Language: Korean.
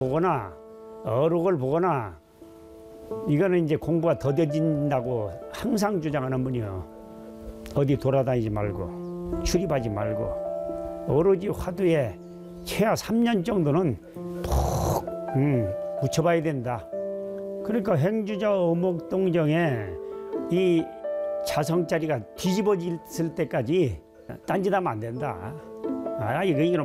보거나 어록을 보거나 이거는 이제 공부가 더뎌진다고 항상 주장하는 분이요. 어디 돌아다니지 말고 출입하지 말고 오로지 화두에 최하 3년 정도는 푹 묻혀봐야 된다. 그러니까 행주자 어목동정에 이 자성자리가 뒤집어질 때까지 딴짓하면 안 된다. 이거